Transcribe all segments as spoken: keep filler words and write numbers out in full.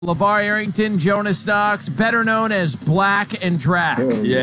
LeVar Arrington, Jonas Knox, better known as Black and Drac.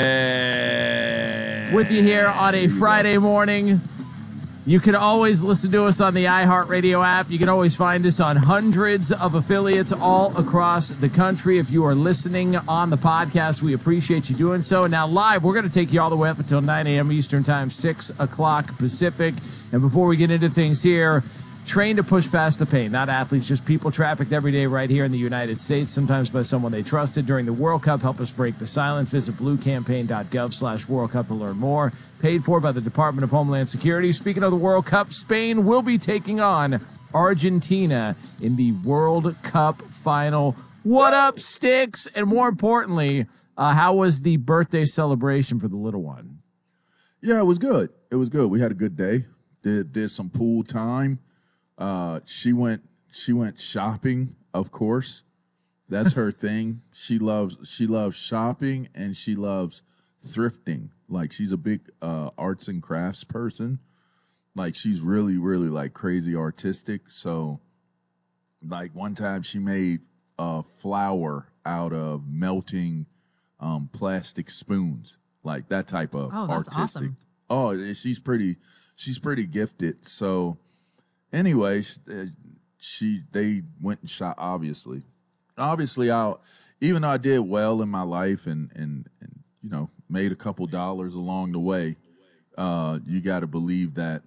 Yeah. With you here on a Friday go. morning. You can always listen to us on the iHeartRadio app. You can always find us on hundreds of affiliates all across the country. If you are listening on the podcast, we appreciate you doing so. Now, live, we're going to take you all the way up until nine a.m. Eastern Time, six o'clock Pacific. And before we get into things here, trained to push past the pain, not athletes, just people trafficked every day right here in the United States, sometimes by someone they trusted during the World Cup. Help us break the silence. Visit bluecampaign.gov slash World Cup to learn more. Paid for by the Department of Homeland Security. Speaking of the World Cup, Spain will be taking on Argentina in the World Cup final. What up, Sticks? And more importantly, uh, how was the birthday celebration for the little one? Yeah, it was good. It was good. We had a good day. Did did some pool time. Uh, she went. She went shopping. Of course, that's her thing. She loves. She loves shopping and she loves thrifting. Like she's a big uh, arts and crafts person. Like she's really, really like crazy artistic. So, like one time she made a flower out of melting um, plastic spoons. Like that type of oh, that's artistic. Awesome. Oh, she's pretty. She's pretty gifted. So. Anyway, she they went and shot. Obviously, obviously, I even though I did well in my life and and, and you know made a couple dollars along the way, uh, you got to believe that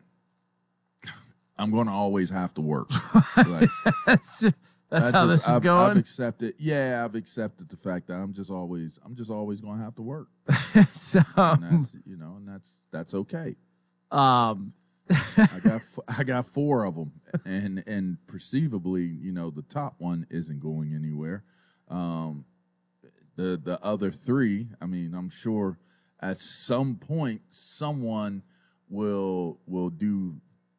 I'm going to always have to work. Like, that's that's how just, this is I've, going. I've accepted. Yeah, I've accepted the fact that I'm just always I'm just always going to have to work. so and that's, you know, and that's that's okay. Um. I got I got four of them, and and perceivably, you know, the top one isn't going anywhere. Um, the the other three, I mean, I'm sure at some point someone will will do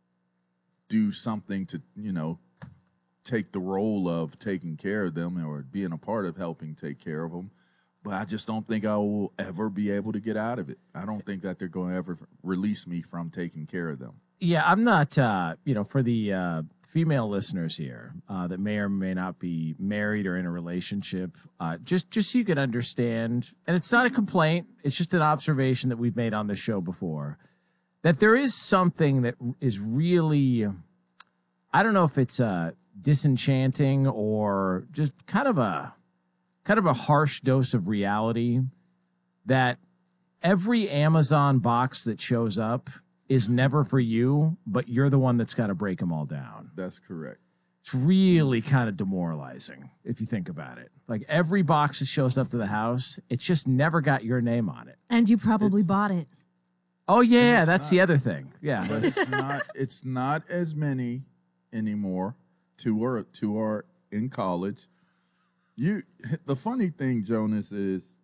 do something to you know take the role of taking care of them or being a part of helping take care of them. But I just don't think I will ever be able to get out of it. I don't think that they're going to ever release me from taking care of them. Yeah, I'm not, uh, you know, for the uh, female listeners here uh, that may or may not be married or in a relationship, uh, just, just so you can understand, and it's not a complaint, it's just an observation that we've made on the show before, that there is something that is really, I don't know if it's uh, disenchanting or just kind of a, kind of a harsh dose of reality that every Amazon box that shows up is never for you, but you're the one that's got to break them all down. That's correct. It's really kind of demoralizing if you think about it. Like every box that shows up to the house, it's just never got your name on it. And you probably It's- bought it. Oh yeah, that's not. the other thing. Yeah. But it's not it's not as many anymore. Two are two are in college. You the funny thing, Jonas, is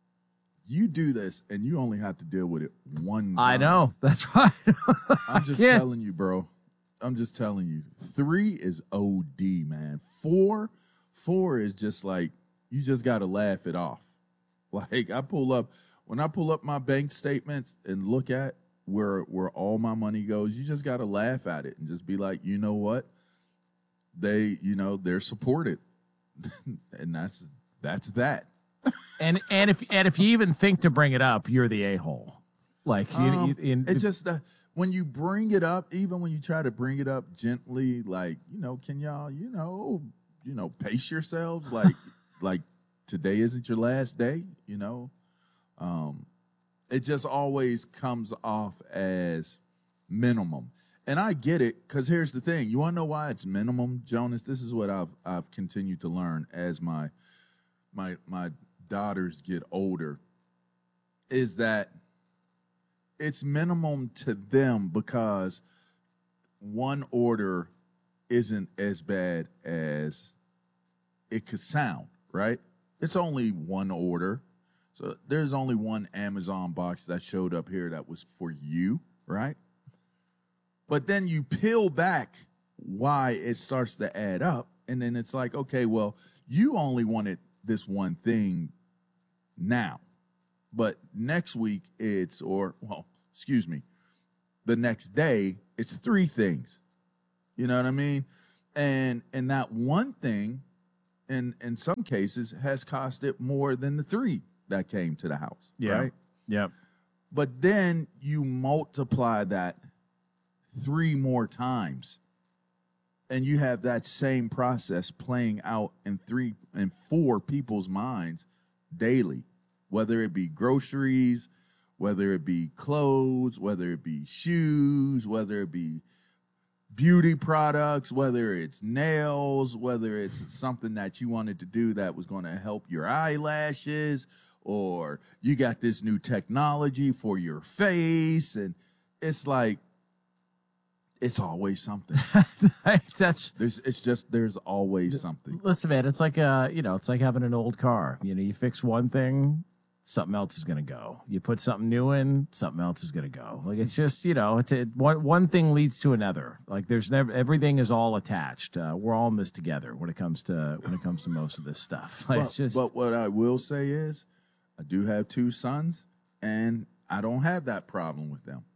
you do this and you only have to deal with it one time. I know. That's right. I'm just Yeah. telling you, bro. I'm just telling you. Three is O D, man. Four, four is just like you just gotta laugh it off. Like I pull up when I pull up my bank statements and look at where where all my money goes, you just gotta laugh at it and just be like, you know what? They, you know, they're supported. And that's that's that. and and if and if you even think to bring it up, you're the a-hole. Like you, Um, you in, it just uh, when you bring it up, even when you try to bring it up gently, like you know, can y'all, you know, you know, pace yourselves, like like today isn't your last day, you know. Um, it just always comes off as minimum, and I get it because here's the thing: you want to know why it's minimum, Jonas? This is what I've I've continued to learn as my my my daughters get older, is that it's minimum to them because one order isn't as bad as it could sound, right? It's only one order. So there's only one Amazon box that showed up here that was for you, right? But then you peel back why it starts to add up, and then it's like, okay, well, you only wanted this one thing now. But next week it's, or, well, excuse me, the next day it's three things. You know what I mean? And and that one thing in in some cases has costed more than the three that came to the house. Yeah. Right. Yep. But then you multiply that three more times, and you have that same process playing out in three and four people's minds daily, whether it be groceries, whether it be clothes, whether it be shoes, whether it be beauty products, whether it's nails, whether it's something that you wanted to do that was going to help your eyelashes, or you got this new technology for your face. And it's like, it's always something. That's there's, it's just, there's always something. Listen, man, it's like, uh, you know, it's like having an old car. You know, you fix one thing, something else is going to go. You put something new in, something else is going to go. Like, it's just, you know, it's a, one, one thing leads to another. Like, there's never, everything is all attached. Uh, we're all in this together when it comes to, when it comes to most of this stuff. Like, But, it's just, but what I will say is, I do have two sons, and I don't have that problem with them.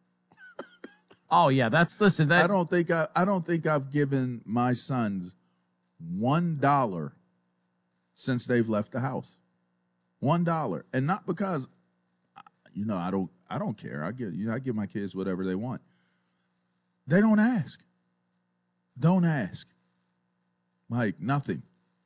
oh yeah, that's, listen, that, I don't think I, I don't think I've given my sons one dollar since they've left the house. One dollar, and not because, you know, I don't, I don't care. I give, you know, I give my kids whatever they want. They don't ask. Don't ask. Like nothing.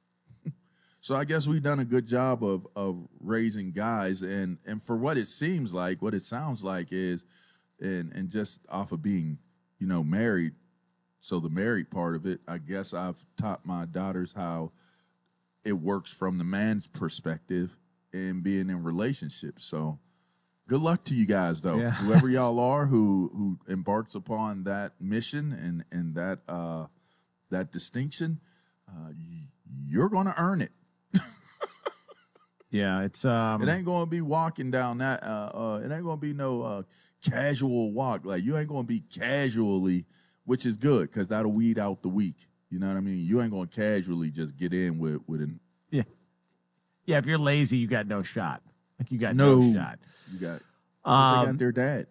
So I guess we've done a good job of of raising guys, and and for what it seems like, what it sounds like is, and and just off of being, you know, married. So the married part of it, I guess I've taught my daughters how it works from the man's perspective and being in relationships. So good luck to you guys, though. Yeah. Whoever y'all are who who embarks upon that mission and and that uh, that distinction, uh, you're going to earn it. yeah, it's, um, It ain't going to be walking down that. Uh, uh, it ain't going to be no uh, casual walk. Like, you ain't going to be casually, which is good because that'll weed out the weak. You know what I mean? You ain't going to casually just get in with with an. yeah. Yeah, if you're lazy, you got no shot. Like, you got no, No. shot. You got. Um, they got their dad.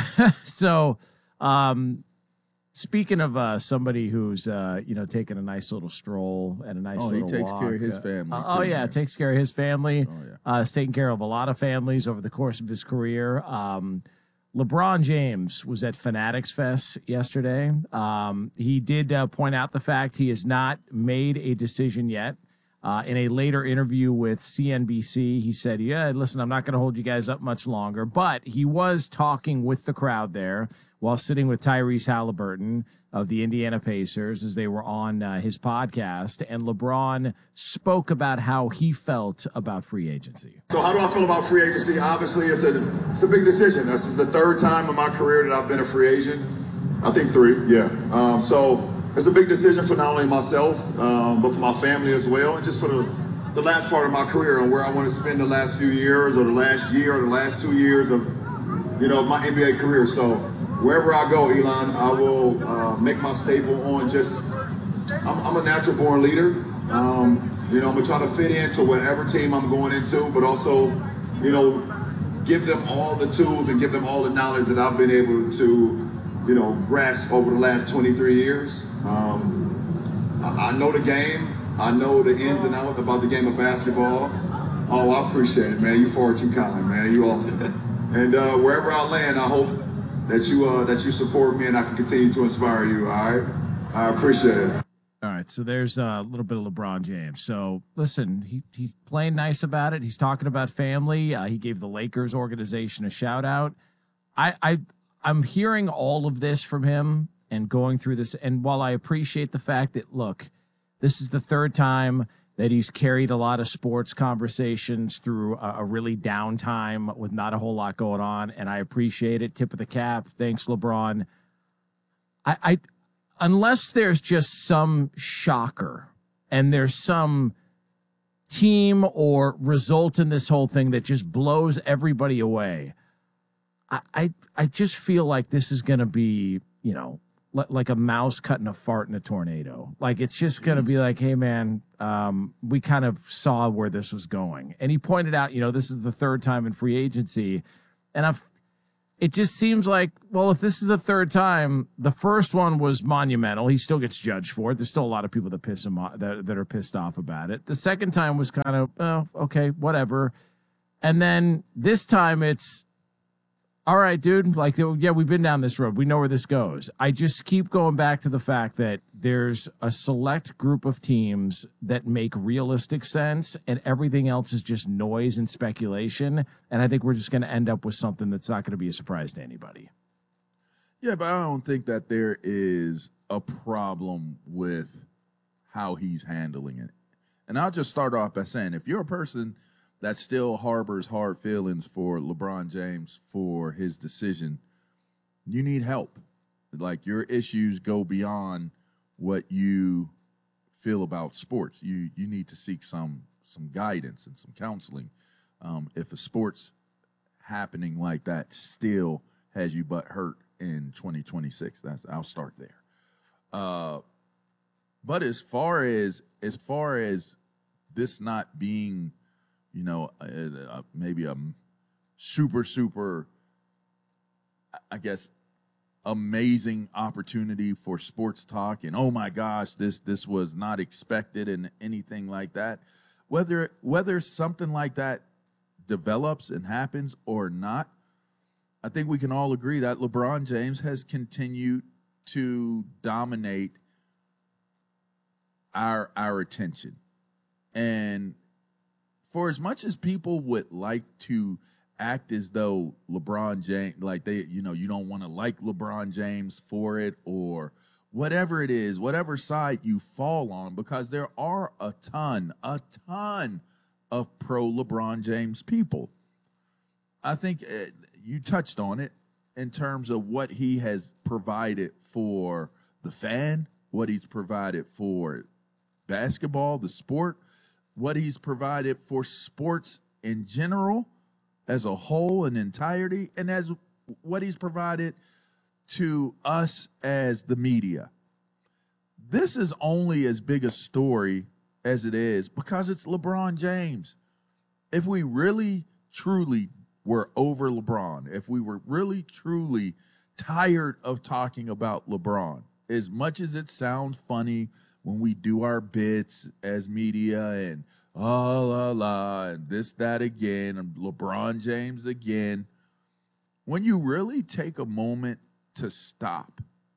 So, um, speaking of uh, somebody who's uh, you know, taking a nice little stroll and a nice Oh, he little takes walk, care of his uh, family, uh, oh too, yeah, man. takes care of his family. Oh, yeah. Uh, he's taken care of a lot of families over the course of his career. Um, LeBron James was at Fanatics Fest yesterday. Um, he did uh, point out the fact he has not made a decision yet. Uh, in a later interview with C N B C, he said, yeah, listen, I'm not going to hold you guys up much longer. But he was talking with the crowd there while sitting with Tyrese Halliburton of the Indiana Pacers as they were on uh, his podcast. And LeBron spoke about how he felt about free agency. So how do I feel about free agency? Obviously, it's a, it's a big decision. This is the third time in my career that I've been a free agent. I think three, yeah. Um, so it's a big decision for not only myself, um, but for my family as well, and just for the, the last part of my career and where I want to spend the last few years or the last year or the last two years of, you know, my N B A career. So wherever I go, Elon, I will uh, make my staple on just, I'm, I'm a natural born leader. Um, you know, I'm gonna try to fit into whatever team I'm going into, but also, you know, give them all the tools and give them all the knowledge that I've been able to, you know, grasp over the last twenty-three years. Um, I, I know the game. I know the ins and outs about the game of basketball. Oh, I appreciate it, man. You far too kind, man. You awesome. And uh, wherever I land, I hope that you uh, that you support me and I can continue to inspire you. All right, I appreciate it. All right, so there's a little bit of LeBron James. So listen, he, he's playing nice about it. He's talking about family. Uh, he gave the Lakers organization a shout out. I, I, I'm hearing all of this from him and going through this. And while I appreciate the fact that, look, this is the third time that he's carried a lot of sports conversations through a, a really down time with not a whole lot going on, and I appreciate it. Tip of the cap. Thanks, LeBron. I, I unless there's just some shocker and there's some team or result in this whole thing that just blows everybody away, I I, I just feel like this is going to be, you know, li- like a mouse cutting a fart in a tornado. Like, it's just going to be like, hey, man, um, we kind of saw where this was going. And he pointed out, you know, this is the third time in free agency. And I've, it just seems like, well, if this is the third time, the first one was monumental. He still gets judged for it. There's still a lot of people that piss him off, that, that are pissed off about it. The second time was kind of, oh, okay, whatever. And then this time it's, all right, dude, like, yeah, we've been down this road. We know where this goes. I just keep going back to the fact that there's a select group of teams that make realistic sense, and everything else is just noise and speculation. And I think we're just going to end up with something that's not going to be a surprise to anybody. Yeah, but I don't think that there is a problem with how he's handling it. And I'll just start off by saying, if you're a person that still harbors hard feelings for LeBron James for his decision, you need help. Like, your issues go beyond what you feel about sports. You you need to seek some some guidance and some counseling. Um, if a sports happening like that still has you butt hurt in twenty twenty-six, that's I'll start there. Uh, but as far as as far as this not being, you know, uh, maybe a super, super, I guess, amazing opportunity for sports talk, and oh my gosh, this this was not expected and anything like that. Whether whether something like that develops and happens or not, I think we can all agree that LeBron James has continued to dominate our our attention. And for as much as people would like to act as though LeBron James, like they, you know, you don't want to like LeBron James for it, or whatever it is, whatever side you fall on, because there are a ton, a ton of pro LeBron James people. I think uh, you touched on it in terms of what he has provided for the fan, what he's provided for basketball, the sport, what he's provided for sports in general as a whole and entirety, and as what he's provided to us as the media. This is only as big a story as it is because it's LeBron James. If we really, truly were over LeBron, if we were really, truly tired of talking about LeBron, as much as it sounds funny when we do our bits as media and oh, la, la, and this, that again, and LeBron James again, when you really take a moment to stop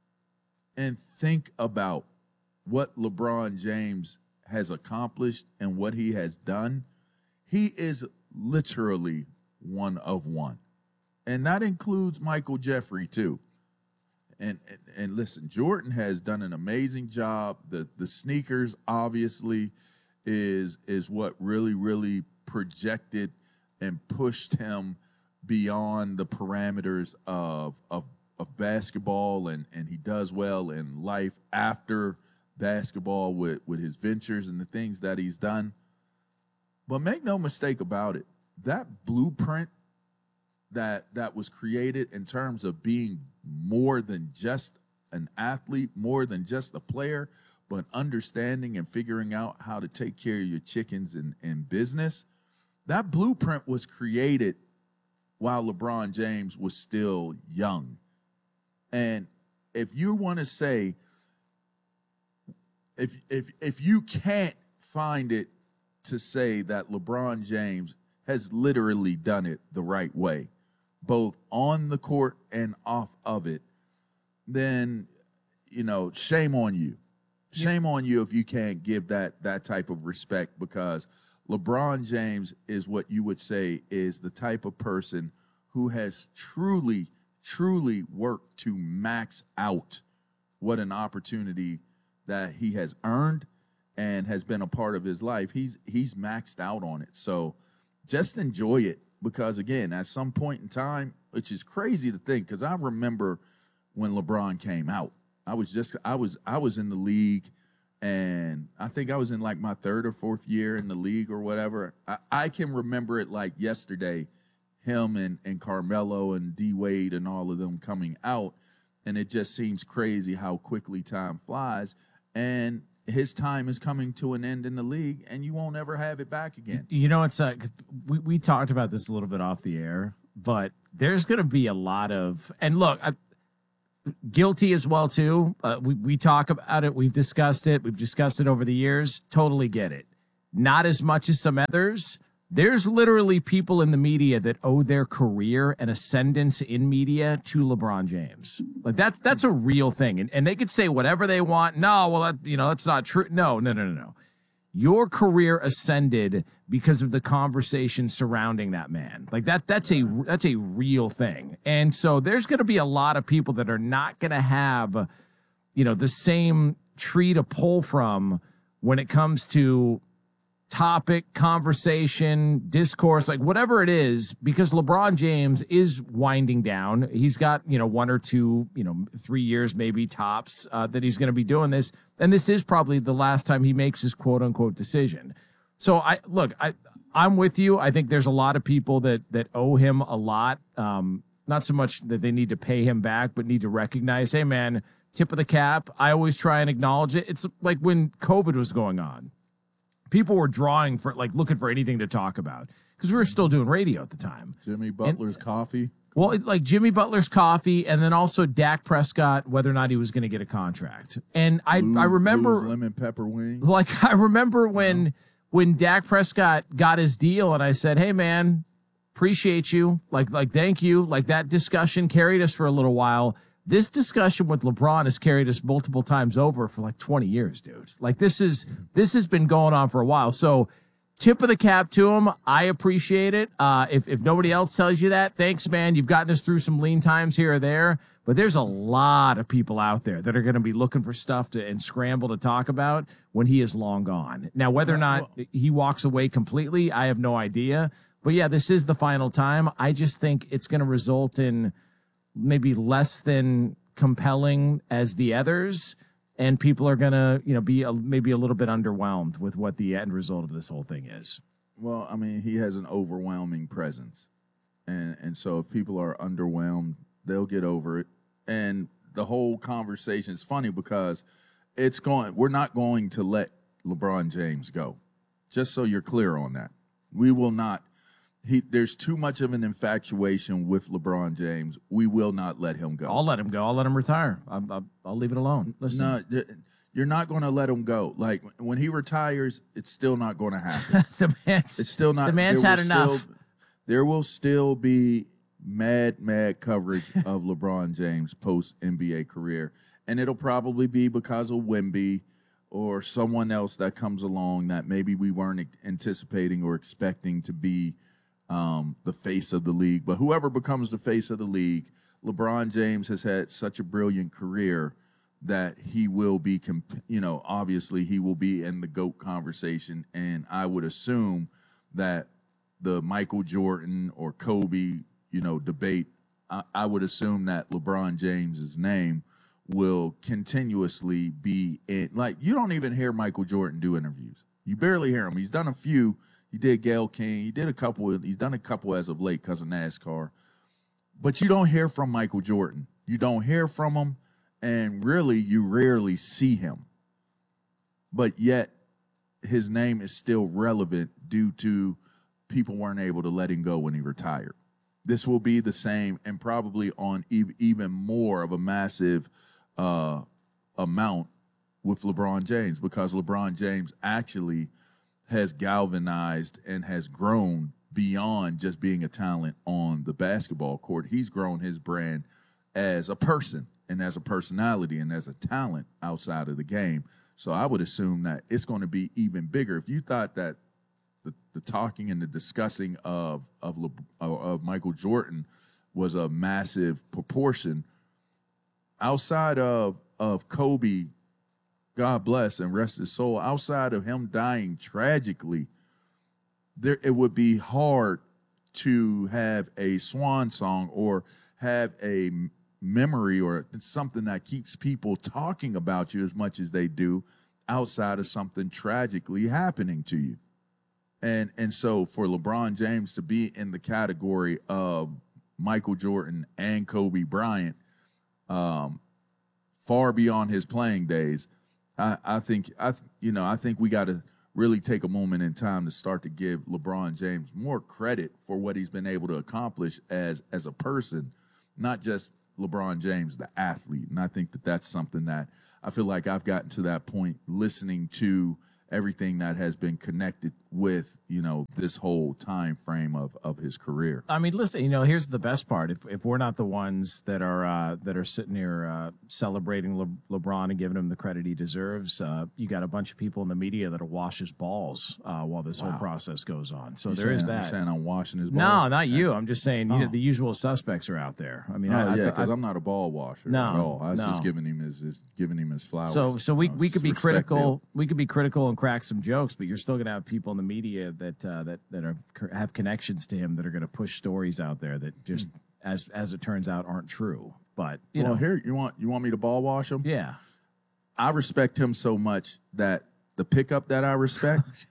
and think about what LeBron James has accomplished and what he has done, he is literally one of one. And that includes Michael Jeffrey, too. And, and and listen, Jordan has done an amazing job. The the sneakers obviously is is what really, really projected and pushed him beyond the parameters of of, of basketball, and, and he does well in life after basketball with, with his ventures and the things that he's done. But make no mistake about it, that blueprint that that was created in terms of being more than just an athlete, more than just a player, but understanding and figuring out how to take care of your chickens in, in business, that blueprint was created while LeBron James was still young. And if you want to say, if if if you can't find it to say that LeBron James has literally done it the right way, both on the court and off of it, then, you know, shame on you. Shame yeah. on you if you can't give that that type of respect, because LeBron James is what you would say is the type of person who has truly, truly worked to max out what an opportunity that he has earned and has been a part of his life. He's he's maxed out on it. So just enjoy it. Because, again, at some point in time, which is crazy to think, because I remember when LeBron came out. I was just I was I was in the league, and I think I was in like my third or fourth year in the league or whatever. I, I can remember it like yesterday, him and, and Carmelo and D Wade and all of them coming out, and it just seems crazy how quickly time flies. And his time is coming to an end in the league, and you won't ever have it back again. You know, it's uh, we we talked about this a little bit off the air. but there's going to be a lot of, and look, I, guilty as well too. Uh, we we talk about it. We've discussed it. We've discussed it over the years. Totally get it. Not as much as some others. There's literally people in the media that owe their career and ascendance in media to LeBron James. Like that's that's a real thing, and and they could say whatever they want. No, well, that, you know, that's not true. No, no, no, no, no. Your career ascended because of the conversation surrounding that man. Like that, that's a, that's a real thing. And so there's going to be a lot of people that are not going to have, you know, the same tree to pull from when it comes to topic, conversation, discourse, like whatever it is, because LeBron James is winding down. He's got, you know, one or two, you know, three years, maybe tops, uh, that he's going to be doing this. And this is probably the last time he makes his quote unquote decision. So I look, I, I'm with you. I think there's a lot of people that, that owe him a lot. Um, not so much that they need to pay him back, but need to recognize, hey man, tip of the cap. I always try and acknowledge it. It's like when COVID was going on. People were drawing for, like, looking for anything to talk about because we were still doing radio at the time. Jimmy Butler's and, coffee. Well, it, like Jimmy Butler's coffee, and then also Dak Prescott, whether or not he was going to get a contract. And I, Blues, I remember Blues, lemon pepper wings. Like I remember when, yeah. when Dak Prescott got his deal, and I said, "Hey, man, appreciate you. Like, like, thank you. Like that discussion carried us for a little while." This discussion with LeBron has carried us multiple times over for like twenty years, dude. Like this is, this has been going on for a while. So tip of the cap to him. I appreciate it. Uh, if, if nobody else tells you that, thanks, man. You've gotten us through some lean times here or there, but there's a lot of people out there that are going to be looking for stuff to and scramble to talk about when he is long gone. Now, whether or not he walks away completely, I have no idea, but yeah, this is the final time. I just think it's going to result in maybe less than compelling as the others, and people are gonna, you know, be a, maybe a little bit underwhelmed with what the end result of this whole thing is. Well, I mean, he has an overwhelming presence, and and so if people are underwhelmed, they'll get over it. And the whole conversation is funny because it's going. We're not going to let LeBron James go. Just so you're clear on that, we will not. He, there's too much of an infatuation with LeBron James. We will not let him go. I'll let him go. I'll let him retire. I'll, I'll, I'll leave it alone. Listen. No, you're not going to let him go. Like when he retires, it's still not going to happen. the man's, it's still not. The man's had enough. Still, there will still be mad, mad coverage of LeBron James post N B A career, and it'll probably be because of Wemby or someone else that comes along that maybe we weren't anticipating or expecting to be Um, the face of the league. But whoever becomes the face of the league, LeBron James has had such a brilliant career that he will be, comp- you know, obviously he will be in the GOAT conversation. And I would assume that the Michael Jordan or Kobe, you know, debate, I, I would assume that LeBron James's name will continuously be in. Like, you don't even hear Michael Jordan do interviews. You barely hear him. He's done a few. He did Gayle King. He did a couple. He's done a couple as of late because of NASCAR. But you don't hear from Michael Jordan. You don't hear from him, and really, you rarely see him. But yet, his name is still relevant due to people weren't able to let him go when he retired. This will be the same, and probably on even more of a massive uh, amount with LeBron James, because LeBron James actually has galvanized and has grown beyond just being a talent on the basketball court. He's grown his brand as a person and as a personality and as a talent outside of the game. So I would assume that it's going to be even bigger. If you thought that the, the talking and the discussing of of, Le, of Michael Jordan was a massive proportion, outside of of Kobe, God bless and rest his soul, outside of him dying tragically, there it would be hard to have a swan song or have a memory or something that keeps people talking about you as much as they do outside of something tragically happening to you. And and so for LeBron James to be in the category of Michael Jordan and Kobe Bryant, um, far beyond his playing days, I, I think I you know I think we got to really take a moment in time to start to give LeBron James more credit for what he's been able to accomplish as as a person, not just LeBron James, the athlete. And I think that that's something that I feel like I've gotten to that point listening to everything that has been connected with, you know, this whole time frame of, of his career. I mean, listen, you know, here's the best part. If if we're not the ones that are uh, that are sitting here uh, celebrating Le- LeBron and giving him the credit he deserves, uh, you got a bunch of people in the media that'll wash his balls uh, while this wow. whole process goes on. So you there saying, is that. You're saying I'm washing his balls? No, not you. I'm just saying oh. you know, the usual suspects are out there. I mean, oh, I, yeah, I, because I, I'm not a ball washer no, at all. I was no. just giving him his, his giving him his flowers. So so we, know, we could be respect critical. deal. We could be critical and crack some jokes, but you're still going to have people in the media that uh, that that are have connections to him that are going to push stories out there that just, mm. as as it turns out, aren't true. But you well, know, here you want you want me to ball wash him? Yeah, I respect him so much that the pickup that I respect,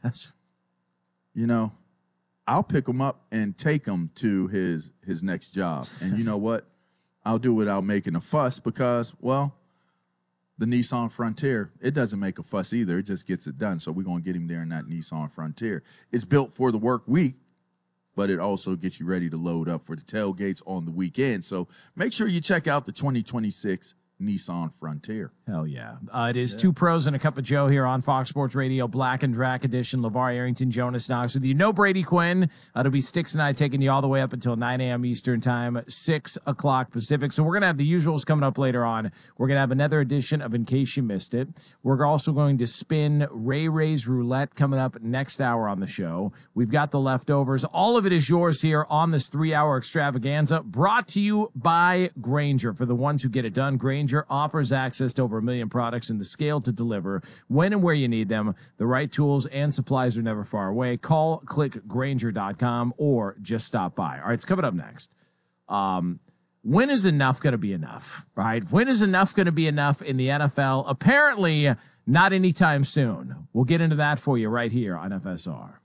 you know, I'll pick him up and take him to his his next job. And you know what? I'll do it without making a fuss because, well, the Nissan Frontier, it doesn't make a fuss either. It just gets it done. So we're going to get him there in that Nissan Frontier. It's built for the work week, but it also gets you ready to load up for the tailgates on the weekend. So make sure you check out the twenty twenty-six Nissan Frontier. Hell yeah. Uh, it is yeah. Two Pros and a Cup of Joe here on Fox Sports Radio, Black and Drac edition. LeVar Arrington, Jonas Knox with you. No Brady Quinn. Uh, it'll be Sticks and I taking you all the way up until nine a.m. Eastern time, six o'clock Pacific. So we're going to have the usuals coming up later on. We're going to have another edition of In Case You Missed It. We're also going to spin Ray Ray's Roulette coming up next hour on the show. We've got the leftovers. All of it is yours here on this three-hour extravaganza brought to you by Grainger. For the ones who get it done, Grainger offers access to over a million products and the scale to deliver when and where you need them. The right tools and supplies are never far away. Call, click Grainger dot com, or just stop by. All right, it's coming up next. Um, when is enough going to be enough, right? When is enough going to be enough in the N F L? Apparently not anytime soon. We'll get into that for you right here on F S R.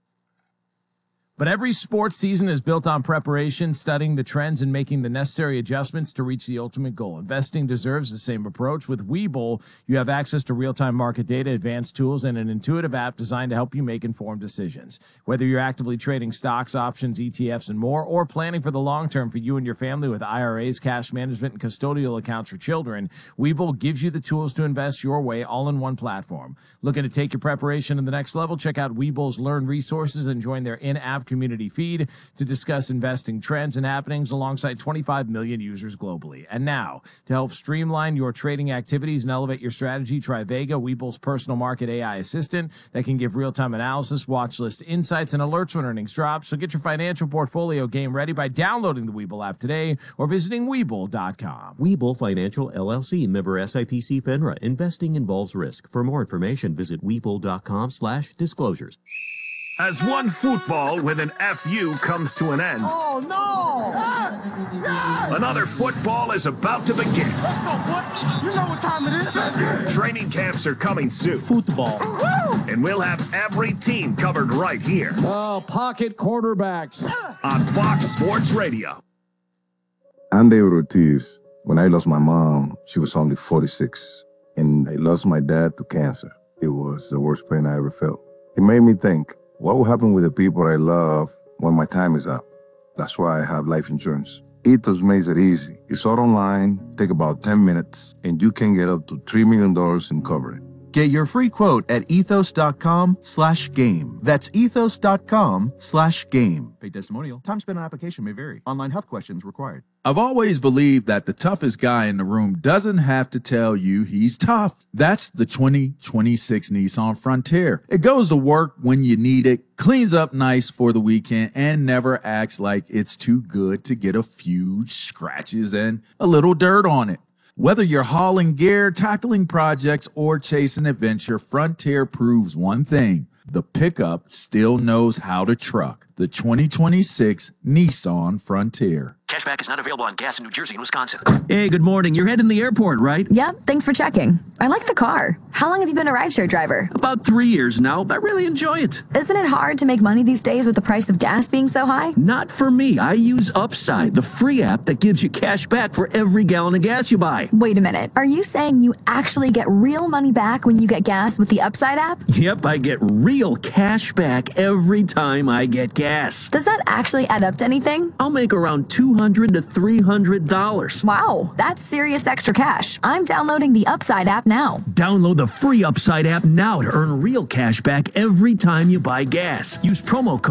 But every sports season is built on preparation, studying the trends, and making the necessary adjustments to reach the ultimate goal. Investing deserves the same approach. With Webull, you have access to real-time market data, advanced tools, and an intuitive app designed to help you make informed decisions. Whether you're actively trading stocks, options, E T Fs, and more, or planning for the long term for you and your family with I R As, cash management, and custodial accounts for children, Webull gives you the tools to invest your way all in one platform. Looking to take your preparation to the next level? Check out Webull's Learn resources and join their in-app community feed to discuss investing trends and happenings alongside twenty-five million users globally. And now, to help streamline your trading activities and elevate your strategy, try Vega, Webull's personal market A I assistant that can give real-time analysis, watch list insights, and alerts when earnings drop. So get your financial portfolio game ready by downloading the Webull app today or visiting Webull dot com. Webull Financial, L L C, member S I P C FINRA. Investing involves risk. For more information, visit Webull dot com slash disclosures. As one football with an F U comes to an end. Oh, no! Yes! Yes! Another football is about to begin. Let's go, boy! You know what time it is. Training camps are coming soon. Football. Woo! And we'll have every team covered right here. Oh, pocket quarterbacks. On Fox Sports Radio. I'm David Ortiz. When I lost my mom, she was only forty-six. And I lost my dad to cancer. It was the worst pain I ever felt. It made me think, what will happen with the people I love when my time is up? That's why I have life insurance. Ethos makes it easy. It's all online, take about ten minutes, and you can get up to three million dollars in coverage. Get your free quote at ethos.com slash game. That's ethos.com slash game. Paid testimonial. Time spent on application may vary. Online health questions required. I've always believed that the toughest guy in the room doesn't have to tell you he's tough. That's the twenty twenty-six Nissan Frontier. It goes to work when you need it, cleans up nice for the weekend, and never acts like it's too good to get a few scratches and a little dirt on it. Whether you're hauling gear, tackling projects, or chasing adventure, Frontier proves one thing. The pickup still knows how to truck. The twenty twenty-six Nissan Frontier. Cashback is not available on gas in New Jersey and Wisconsin. Hey, good morning. You're heading the airport, right? Yep, thanks for checking. I like the car. How long have you been a rideshare driver? About three years now. I really enjoy it. Isn't it hard to make money these days with the price of gas being so high? Not for me. I use Upside, the free app that gives you cash back for every gallon of gas you buy. Wait a minute. Are you saying you actually get real money back when you get gas with the Upside app? Yep, I get real cash back every time I get gas. Does that actually add up to anything? I'll make around two hundred to three hundred dollars. Wow, that's serious extra cash. I'm downloading the Upside app now. Download the free Upside app now to earn real cash back every time you buy gas. Use promo code